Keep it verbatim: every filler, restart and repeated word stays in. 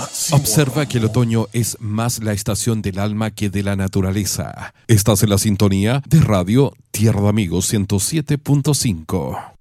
Observa que el otoño es más la estación del alma que de la naturaleza. Estás en la sintonía de Radio Tierra de Amigos ciento siete punto cinco.